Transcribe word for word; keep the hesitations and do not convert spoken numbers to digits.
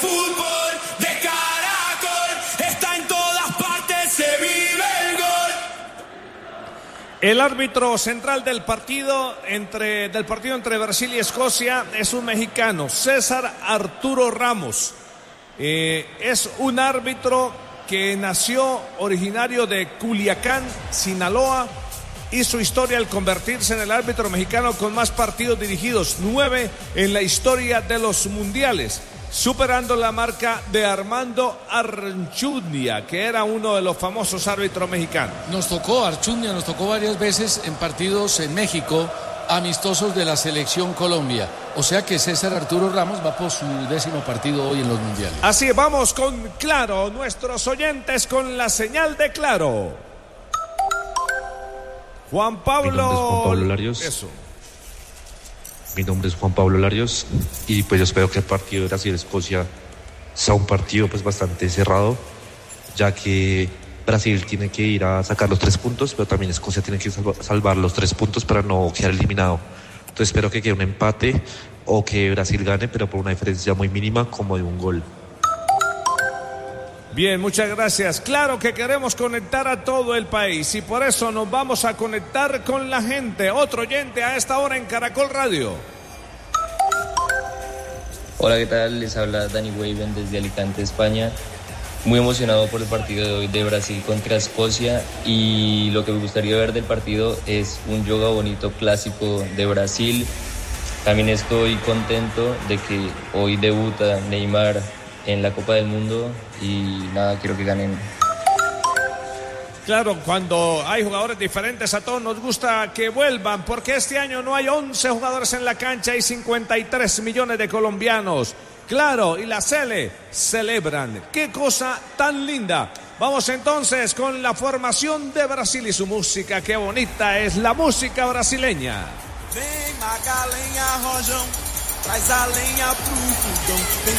fútbol de Caracol está en todas partes, se vive el gol. El árbitro central del partido entre del partido entre Brasil y Escocia es un mexicano, César Arturo Ramos. Eh, es un árbitro que nació originario de Culiacán, Sinaloa. Hizo historia al convertirse en el árbitro mexicano con más partidos dirigidos, nueve en la historia de los mundiales, superando la marca de Armando Archundia, que era uno de los famosos árbitros mexicanos. Nos tocó Archundia, nos tocó varias veces en partidos en México, amistosos de la selección Colombia. O sea que César Arturo Ramos va por su décimo partido hoy en los mundiales. Así vamos con Claro, nuestros oyentes con la señal de Claro. Juan Pablo... Mi nombre es Juan Pablo Larios. Eso. Mi nombre es Juan Pablo Larios y pues yo espero que el partido de Brasil-Escocia sea un partido pues bastante cerrado, ya que Brasil tiene que ir a sacar los tres puntos, pero también Escocia tiene que salva, salvar los tres puntos para no quedar eliminado. Entonces espero que quede un empate o que Brasil gane, pero por una diferencia muy mínima, como de un gol. Bien, muchas gracias. Claro que queremos conectar a todo el país y por eso nos vamos a conectar con la gente. Otro oyente a esta hora en Caracol Radio. Hola, ¿qué tal? Les habla Dani Weiben desde Alicante, España. Muy emocionado por el partido de hoy de Brasil contra Escocia y lo que me gustaría ver del partido es un yoga bonito clásico de Brasil. También estoy contento de que hoy debuta Neymar en la Copa del Mundo y nada, quiero que ganen. Claro, cuando hay jugadores diferentes a todos nos gusta que vuelvan, porque este año no hay once jugadores en la cancha y cincuenta y tres millones de colombianos. Claro, y la Sele celebran. ¡Qué cosa tan linda! Vamos entonces con la formación de Brasil y su música. ¡Qué bonita es la música brasileña! Vem Magalhães, Rojão, traz a lenha pro fogão. Vem